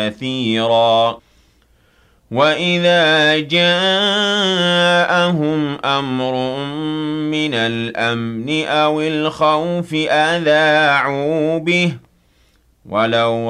كثيرا وَإِذَا جَاءَهُمْ أَمْرٌ مِّنَ الْأَمْنِ أَوِ الْخَوْفِ أَذَاعُوا بِهِ وَلَوْ